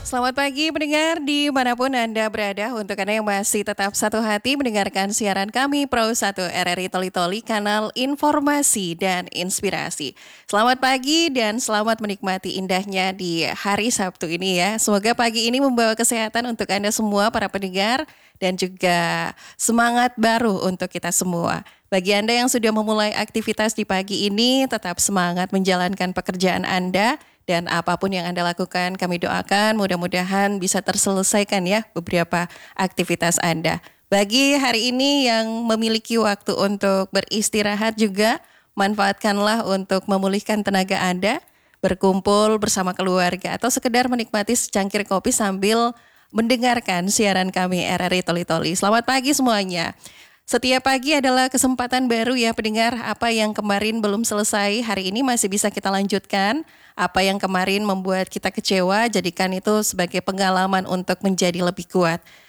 Selamat pagi pendengar dimanapun Anda berada. Untuk Anda yang masih tetap satu hati mendengarkan siaran kami Pro 1 RRI Toli Toli, kanal informasi dan inspirasi. Selamat pagi dan selamat menikmati indahnya di hari Sabtu ini ya. Semoga pagi ini membawa kesehatan untuk Anda semua para pendengar dan juga semangat baru untuk kita semua. Bagi Anda yang sudah memulai aktivitas di pagi ini, tetap semangat menjalankan pekerjaan Anda. Dan apapun yang Anda lakukan, kami doakan mudah-mudahan bisa terselesaikan ya beberapa aktivitas Anda. Bagi hari ini yang memiliki waktu untuk beristirahat juga, manfaatkanlah untuk memulihkan tenaga Anda, berkumpul bersama keluarga, atau sekedar menikmati secangkir kopi sambil mendengarkan siaran kami RRI Toli Toli. Selamat pagi semuanya. Setiap pagi adalah kesempatan baru ya pendengar. Apa yang kemarin belum selesai, hari ini masih bisa kita lanjutkan. Apa yang kemarin membuat kita kecewa, jadikan itu sebagai pengalaman untuk menjadi lebih kuat.